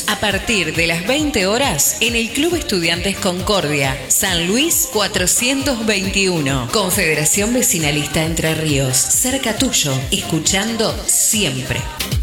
a partir de las 20 horas en el Club Estudiantes Concordia, San Luis 421. Confederación Vecinalista Entre Ríos, cerca tuyo, escuchando siempre.